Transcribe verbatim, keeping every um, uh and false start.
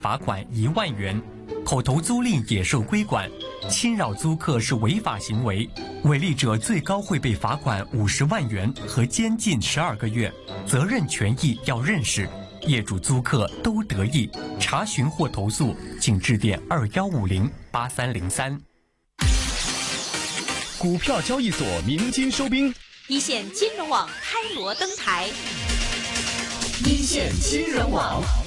罚款一万元。口头租赁也受规管，侵扰租客是违法行为，违例者最高会被罚款五十万元和监禁十二个月，责任权益要认识。业主租客都得益，查询或投诉请致电二幺五零八三零三。 股票交易所鸣金收兵， 一线金融网开锣登台， 一线金融网。